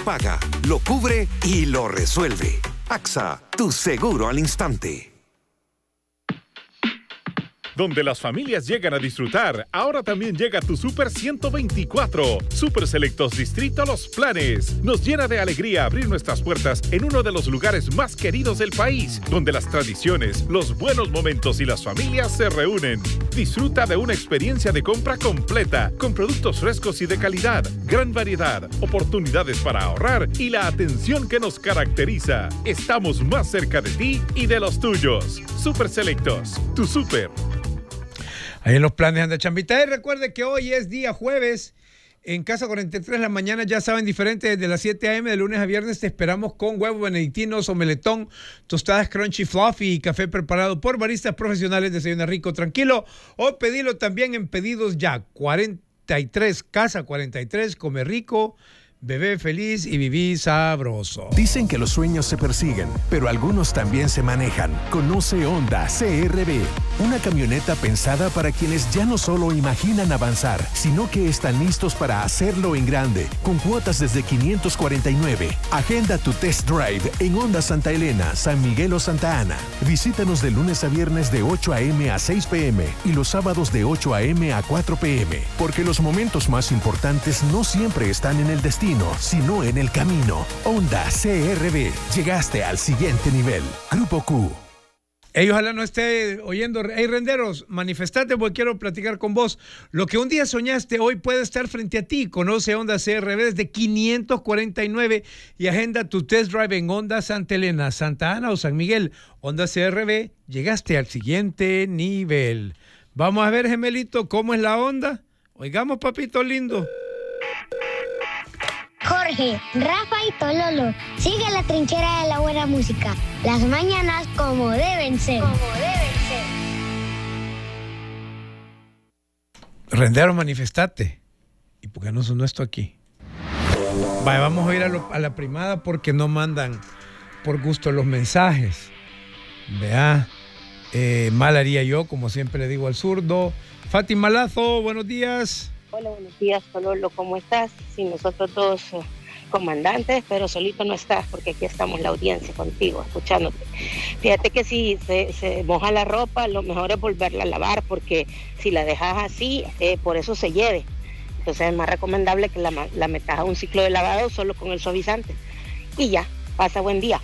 paga, lo cubre y lo resuelve. AXA, tu seguro al instante. Donde las familias llegan a disfrutar, ahora también llega tu Super 124. Super Selectos Distrito Los Planes. Nos llena de alegría abrir nuestras puertas en uno de los lugares más queridos del país, donde las tradiciones, los buenos momentos y las familias se reúnen. Disfruta de una experiencia de compra completa, con productos frescos y de calidad, gran variedad, oportunidades para ahorrar y la atención que nos caracteriza. Estamos más cerca de ti y de los tuyos. Super Selectos, tu super. Ahí en Los Planes anda Chambita. Y recuerde que hoy es día jueves. En Casa 43 la mañana, ya saben, diferente desde las 7 a.m. de lunes a viernes. Te esperamos con huevos benedictinos, omeletón, tostadas crunchy fluffy y café preparado por baristas profesionales. Desayuna rico, tranquilo. O pedilo también en Pedidos Ya. 43, Casa 43, come rico, bebé feliz y viví sabroso. Dicen que los sueños se persiguen, pero algunos también se manejan. Conoce Honda CR-V, una camioneta pensada para quienes ya no solo imaginan avanzar, sino que están listos para hacerlo en grande, con cuotas desde 549. Agenda tu test drive en Honda Santa Elena, San Miguel o Santa Ana. Visítanos de lunes a viernes de 8 a.m. a 6 p.m. y los sábados de 8 a.m. a 4 p.m. Porque los momentos más importantes no siempre están en el destino, sino en el camino. Honda CR-V. Llegaste al siguiente nivel. Grupo Q. Ey, ojalá no esté oyendo. Hey, renderos, manifestate porque quiero platicar con vos. Lo que un día soñaste hoy puede estar frente a ti. Conoce Honda CR-V desde 549 y agenda tu test drive en Honda Santa Elena, Santa Ana o San Miguel. Honda CR-V, llegaste al siguiente nivel. Vamos a ver, gemelito, cómo es la onda. Oigamos, papito lindo. Jorge, Rafa y Tololo, sigue la trinchera de la buena música. Las mañanas como deben ser. Rendero, manifestate. ¿Y por qué no sonó esto aquí? Vaya, vamos a ir a la primada porque no mandan por gusto los mensajes. Vea, mal haría yo, como siempre le digo al zurdo. Fátima Lazo, buenos días. Hola, buenos días, Tololo, ¿cómo estás? Sí, nosotros dos comandantes, pero solito no estás, porque aquí estamos la audiencia contigo, escuchándote. Fíjate que si se moja la ropa, lo mejor es volverla a lavar, porque si la dejas así, por eso se lleve. Entonces es más recomendable que la metas a un ciclo de lavado solo con el suavizante. Y ya, pasa buen día.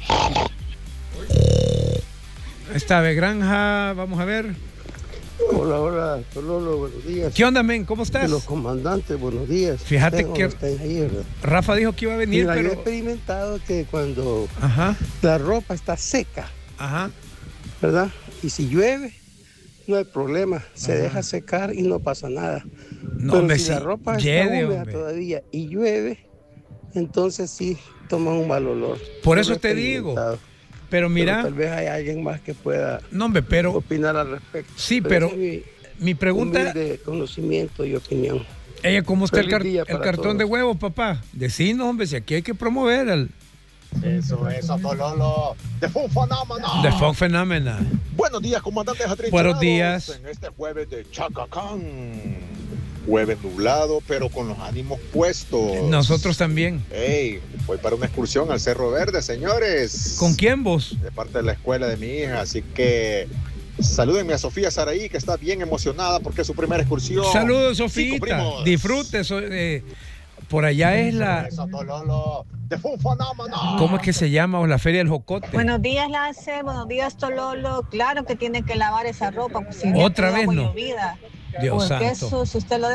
Esta ave granja, vamos a ver. Hola, Tololo, buenos días. ¿Qué onda, men? ¿Cómo estás? Los comandantes, buenos días. Fíjate que ahí, Rafa dijo que iba a venir, mira, pero... yo he experimentado que cuando la ropa está seca, ¿verdad? Y si llueve, no hay problema, se deja secar y no pasa nada. No, pero hombre, si la ropa está húmeda todavía y llueve, entonces sí toma un mal olor. Por eso te digo. Pero mira, tal vez hay alguien más que pueda opinar al respecto. Sí, pero mi pregunta de conocimiento y opinión. ¿Cómo está el cartón todos. de huevos, papá? Decinos, hombre, si aquí hay que promover al... Eso, Tololo. The Fun Phenomenon. The Fun Phenomenon. Buenos días, comandantes atrincherados. Buenos días. En este jueves de Chacacán. Jueves nublado, pero con los ánimos puestos. Nosotros también. Hey, voy para una excursión al Cerro Verde, señores. ¿Con quién vos? De parte de la escuela de mi hija, así que salúdenme a Sofía Saraí, que está bien emocionada porque es su primera excursión. Saludos, Sofita. Disfrute. Por allá es la... ¿Cómo es que se llama? O la Feria del Jocote. Buenos días, Lace. Buenos días, Tololo. Claro que tiene que lavar esa ropa. Pues, si otra vez no. Llovida. Dios porque santo. eso, si usted lo